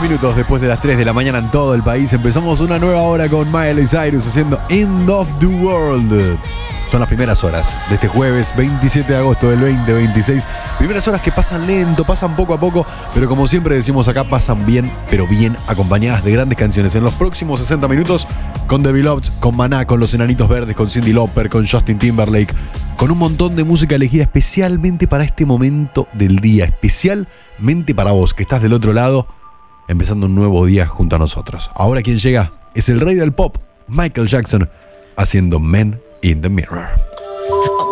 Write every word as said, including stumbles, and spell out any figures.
minutos después de las tres de la mañana en todo el país. Empezamos una nueva hora con Miley Cyrus haciendo End of the World. Son las primeras horas de este jueves veintisiete de agosto del veinte veintiséis. Primeras horas que pasan lento, pasan poco a poco, pero como siempre decimos acá, pasan bien, pero bien acompañadas de grandes canciones. En los próximos sesenta minutos, con The Beloved, con Maná, con Los Enanitos Verdes, con Cyndi Lauper, con Justin Timberlake, con un montón de música elegida especialmente para este momento del día, especialmente para vos que estás del otro lado, empezando un nuevo día junto a nosotros. Ahora quien llega es el rey del pop, Michael Jackson, haciendo Men in the Mirror.